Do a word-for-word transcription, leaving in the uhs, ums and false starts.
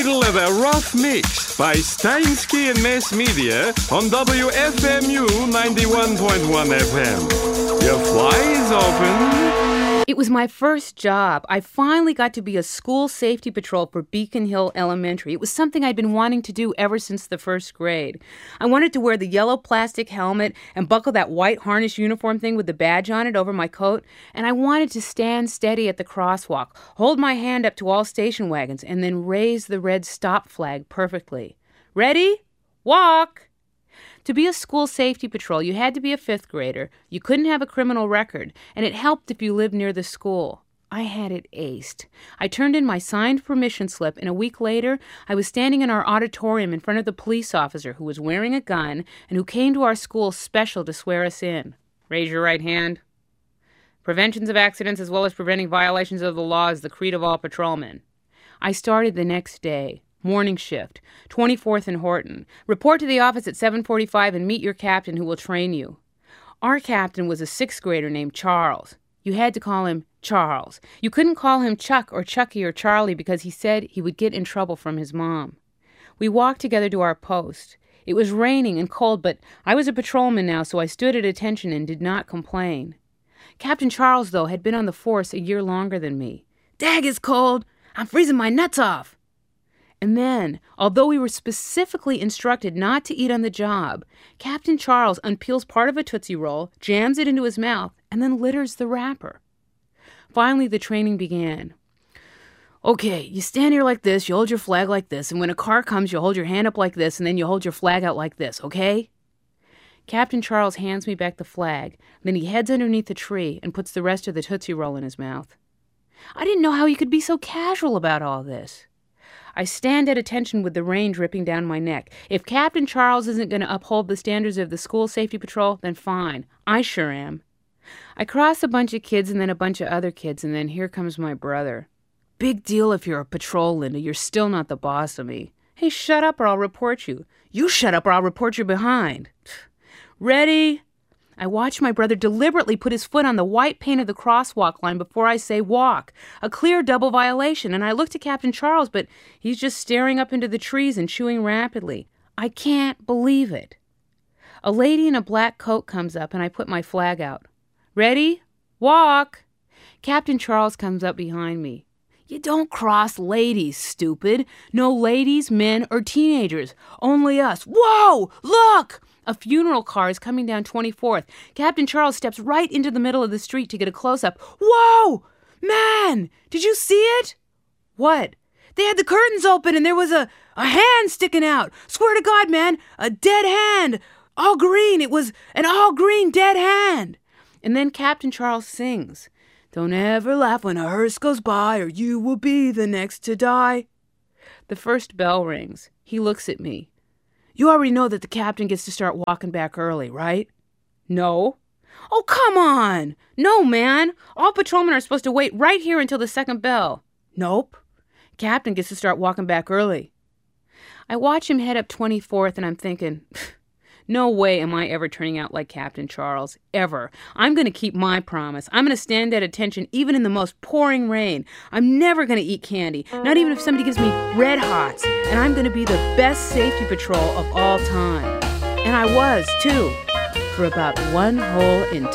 Middle of a rough mix by Steinsky and Mass Media on W F M U ninety-one point one F M. Your fly is open. It was my first job. I finally got to be a school safety patrol for Beacon Hill Elementary. It was something I'd been wanting to do ever since the first grade. I wanted to wear the yellow plastic helmet and buckle that white harness uniform thing with the badge on it over my coat, and I wanted to stand steady at the crosswalk, hold my hand up to all station wagons, and then raise the red stop flag perfectly. Ready? Walk! To be a school safety patrol, you had to be a fifth grader, you couldn't have a criminal record, and it helped if you lived near the school. I had it aced. I turned in my signed permission slip, and a week later, I was standing in our auditorium in front of the police officer who was wearing a gun and who came to our school special to swear us in. Raise your right hand. Preventions of accidents as well as preventing violations of the law is the creed of all patrolmen. I started the next day. Morning shift, twenty-fourth and Horton. Report to the office at seven forty-five and meet your captain who will train you. Our captain was a sixth grader named Charles. You had to call him Charles. You couldn't call him Chuck or Chucky or Charlie because he said he would get in trouble from his mom. We walked together to our post. It was raining and cold, but I was a patrolman now, so I stood at attention and did not complain. Captain Charles, though, had been on the force a year longer than me. Dag, it's cold. I'm freezing my nuts off. And then, although we were specifically instructed not to eat on the job, Captain Charles unpeels part of a Tootsie Roll, jams it into his mouth, and then litters the wrapper. Finally, the training began. Okay, you stand here like this, you hold your flag like this, and when a car comes, you hold your hand up like this, and then you hold your flag out like this, okay? Captain Charles hands me back the flag, then he heads underneath the tree and puts the rest of the Tootsie Roll in his mouth. I didn't know how he could be so casual about all this. I stand at attention with the rain dripping down my neck. If Captain Charles isn't going to uphold the standards of the school safety patrol, then fine. I sure am. I cross a bunch of kids and then a bunch of other kids, and then here comes my brother. Big deal if you're a patrol, Linda. You're still not the boss of me. Hey, shut up or I'll report you. You shut up or I'll report you behind. Ready? I watch my brother deliberately put his foot on the white paint of the crosswalk line before I say walk. A clear double violation, and I look to Captain Charles, but he's just staring up into the trees and chewing rapidly. I can't believe it. A lady in a black coat comes up, and I put my flag out. Ready? Walk! Captain Charles comes up behind me. You don't cross ladies, stupid. No ladies, men, or teenagers. Only us. Whoa! Look! A funeral car is coming down twenty-fourth. Captain Charles steps right into the middle of the street to get a close-up. Whoa! Man! Did you see it? What? They had the curtains open and there was a, a hand sticking out. Swear to God, man, a dead hand. All green. It was an all green dead hand. And then Captain Charles sings, "Don't ever laugh when a hearse goes by or you will be the next to die." The first bell rings. He looks at me. You already know that the captain gets to start walking back early, right? No. Oh, come on. No, man. All patrolmen are supposed to wait right here until the second bell. Nope. Captain gets to start walking back early. I watch him head up twenty-fourth and I'm thinking, no way am I ever turning out like Captain Charles. Ever. I'm going to keep my promise. I'm going to stand at attention even in the most pouring rain. I'm never going to eat candy, not even if somebody gives me Red Hots. And I'm going to be the best safety patrol of all time. And I was, too, for about one whole entire